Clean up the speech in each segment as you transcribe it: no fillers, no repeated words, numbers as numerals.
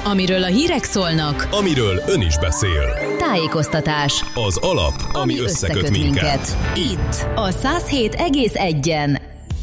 Amiről a hírek szólnak, amiről ön is beszél. Tájékoztatás. Az alap, ami összeköt minket. Itt a 107,1-en.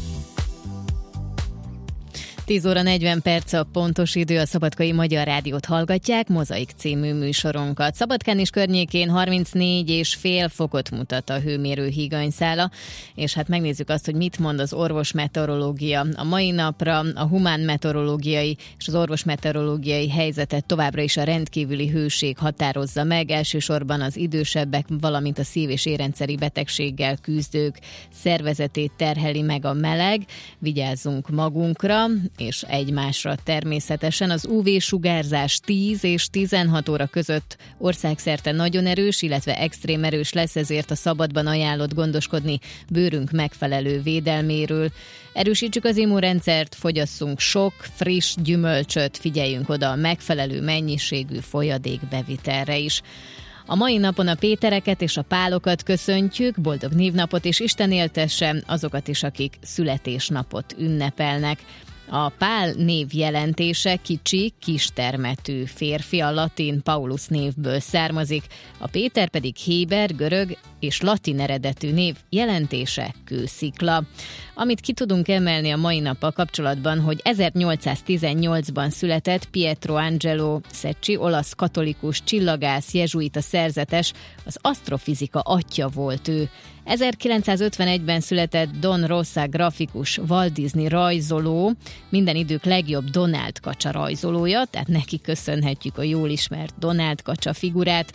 10 óra 40 perc a pontos idő, a Szabadkai Magyar Rádiót hallgatják, Mozaik című műsorunkat. Szabadkán és környékén 34,5 fokot mutat a hőmérő higanyszála, és hát megnézzük azt, hogy mit mond az orvosmeteorológia a mai napra. A humán meteorológiai és az orvosmeteorológiai helyzetet továbbra is a rendkívüli hőség határozza meg, elsősorban az idősebbek, valamint a szív- és érrendszeri betegséggel küzdők szervezetét terheli meg a meleg. Vigyázzunk magunkra és egymásra természetesen. Az UV-sugárzás 10 és 16 óra között országszerte nagyon erős, illetve extrém erős lesz, ezért a szabadban ajánlott gondoskodni bőrünk megfelelő védelméről. Erősítsük az immunrendszert, fogyasszunk sok, friss gyümölcsöt, figyeljünk oda a megfelelő mennyiségű folyadékbevitelre is. A mai napon a Pétereket és a Pálokat köszöntjük, boldog névnapot, és Isten éltesse azokat is, akik születésnapot ünnepelnek. A Pál név jelentése kicsi, kistermetű férfi, a latin Paulus névből származik, a Péter pedig héber, görög és latin eredetű név, jelentése kőszikla. Amit ki tudunk emelni a mai nappal kapcsolatban, hogy 1818-ban született Pietro Angelo Secchi, olasz katolikus csillagász, jezsuita szerzetes, az asztrofizika atya volt ő. 1951-ben született Don Rosa grafikus, Walt Disney rajzoló, minden idők legjobb Donald kacsa rajzolója, tehát neki köszönhetjük a jól ismert Donald kacsa figurát.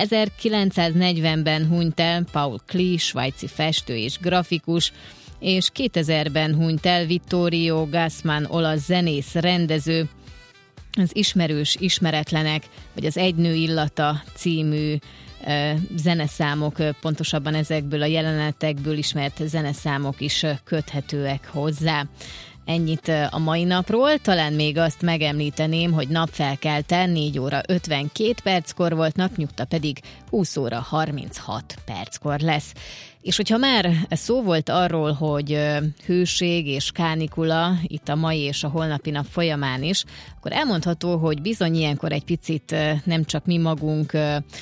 1940-ben hunyt el Paul Klee, svájci festő és grafikus, és 2000-ben hunyt el Vittorio Gassman, olasz zenész, rendező. Az Ismerős ismeretlenek, vagy az Egy nő illata című zeneszámok, pontosabban ezekből a jelenetekből ismert zeneszámok is köthetőek hozzá. Ennyit a mai napról, talán még azt megemlíteném, hogy napfelkelte 4 óra 52 perckor volt, napnyugta pedig 20 óra 36 perckor lesz. És hogyha már szó volt arról, hogy hőség és kánikula itt a mai és a holnapi nap folyamán is, akkor elmondható, hogy bizony ilyenkor egy picit nem csak mi magunk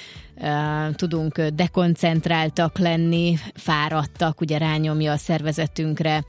tudunk dekoncentráltak lenni, fáradtak, ugye rányomja a szervezetünkre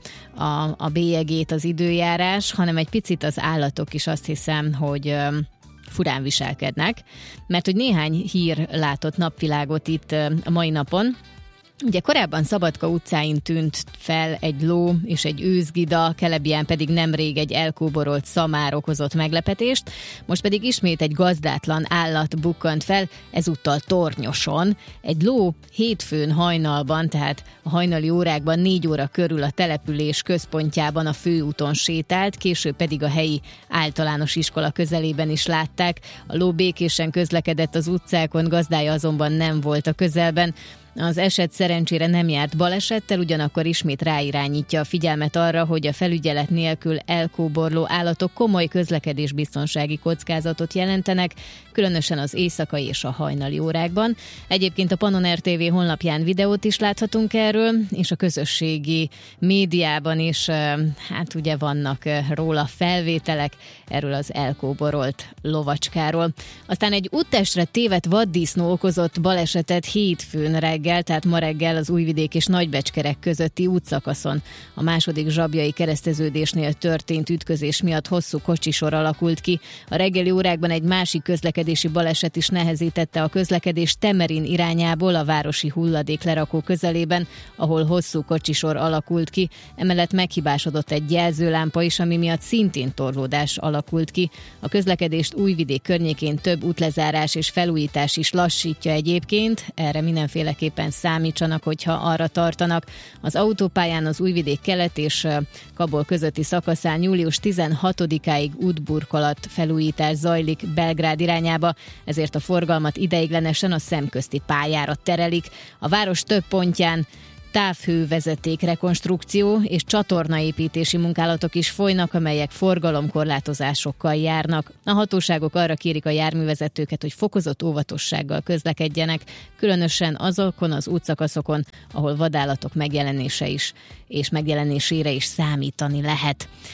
a bélyegét az időjárás, hanem egy picit az állatok is, azt hiszem, hogy furán viselkednek, mert hogy néhány hír látott napvilágot itt a mai napon. Ugye korábban Szabadka utcáin tűnt fel egy ló és egy őzgida, Kelebján pedig nemrég egy elkóborolt szamár okozott meglepetést, most pedig ismét egy gazdátlan állat bukkant fel, ezúttal Tornyoson. Egy ló hétfőn hajnalban, tehát a hajnali órákban 4 óra körül a település központjában a főúton sétált, később pedig a helyi általános iskola közelében is látták. A ló békésen közlekedett az utcákon, gazdája azonban nem volt a közelben. Az eset szerencsére nem járt balesettel, ugyanakkor ismét ráirányítja a figyelmet arra, hogy a felügyelet nélkül elkóborló állatok komoly közlekedésbiztonsági kockázatot jelentenek, különösen az éjszakai és a hajnali órákban. Egyébként a Pannon RTV honlapján videót is láthatunk erről, és a közösségi médiában is, hát ugye vannak róla felvételek, erről az elkóborolt lovacskáról. Aztán egy úttestre tévedt vaddisznó okozott balesetet hétfőn reggel, tehát ma reggel az Újvidék és Nagybecskerek közötti útszakaszon. A második zsabjai kereszteződésnél történt ütközés miatt hosszú kocsisor alakult ki. A reggeli órákban egy másik közlekedési baleset is nehezítette a közlekedést Temerin irányából a városi hulladéklerakó közelében, ahol hosszú kocsisor alakult ki. Emellett meghibásodott egy jelzőlámpa is, ami miatt szintén torlódás alakult ki. A közlekedést Újvidék környékén több útlezárás és felújítás is lassítja egyébként, erre mindenféleképpen számítsanak, hogyha arra tartanak. Az autópályán az Újvidék kelet és Kabol közötti szakaszán július 16-áig útburkolat felújítás zajlik Belgrád irányába, ezért a forgalmat ideiglenesen a szemközti pályára terelik. A város több pontján távhővezeték rekonstrukció és csatornaépítési munkálatok is folynak, amelyek forgalomkorlátozásokkal járnak. A hatóságok arra kérik a járművezetőket, hogy fokozott óvatossággal közlekedjenek, különösen azokon az útszakaszokon, ahol vadállatok megjelenésére is számítani lehet.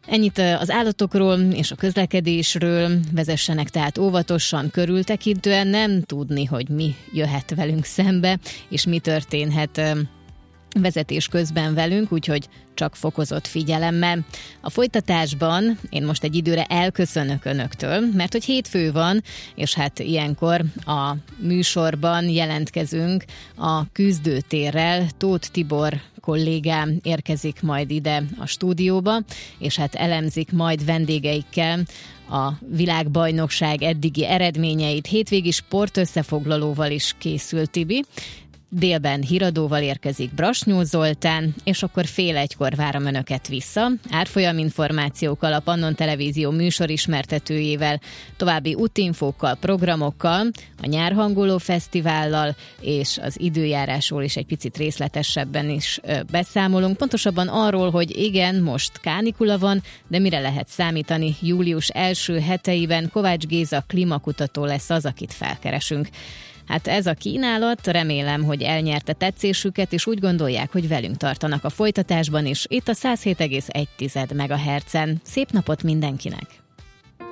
Ennyit az állatokról és a közlekedésről, vezessenek tehát óvatosan, körültekintően, nem tudni, hogy mi jöhet velünk szembe, és mi történhet vezetés közben velünk, úgyhogy csak fokozott figyelemmel. A folytatásban én most egy időre elköszönök önöktől, mert hogy hétfő van, és hát ilyenkor a műsorban jelentkezünk a küzdőtérrel. Tóth Tibor kollégám érkezik majd ide a stúdióba, és hát elemzik majd vendégeikkel a világbajnokság eddigi eredményeit. Hétvégi sportösszefoglalóval is készül Tibi. Délben híradóval érkezik Brasnyó Zoltán, és akkor 12:30 várom önöket vissza. Árfolyam információkkal, a Pannon Televízió műsorismertetőjével, további útinfókkal, programokkal, a Nyárhangoló Fesztivállal és az időjárásról is egy picit részletesebben is beszámolunk. Pontosabban arról, hogy igen, most kánikula van, de mire lehet számítani július első heteiben. Kovács Géza klímakutató lesz az, akit felkeresünk. Hát ez a kínálat, remélem, hogy elnyerte tetszésüket, és úgy gondolják, hogy velünk tartanak a folytatásban is, itt a 107,1 MHz-en. Szép napot mindenkinek!